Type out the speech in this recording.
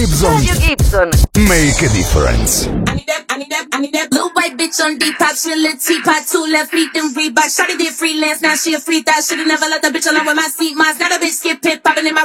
Radio Gibson. Make a difference. I need that blue white bitch on Depop. She a little teapot, 2 left feet, them Reebok. Shawty did freelance, now she a free thought. Should've never let the bitch alone with my seat. Mine's not a bitch, skip pit, popping in my